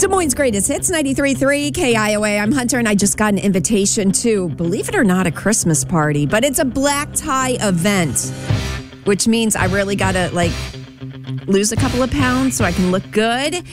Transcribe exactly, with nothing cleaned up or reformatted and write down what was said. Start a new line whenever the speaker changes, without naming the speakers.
Moines' greatest hits, ninety-three point three K I O A. I'm Hunter, and I just got an invitation to, believe it or not, a Christmas party. But it's a black tie event, which means I really got to, like, lose a couple of pounds so I can look good.